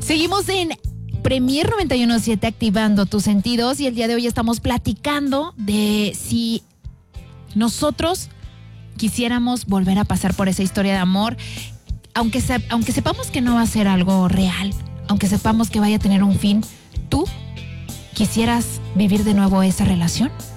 Seguimos en Premier 91.7 activando tus sentidos y el día de hoy estamos platicando de si nosotros quisiéramos volver a pasar por esa historia de amor, aunque sepamos que no va a ser algo real, aunque sepamos que vaya a tener un fin. ¿Tú quisieras vivir de nuevo esa relación?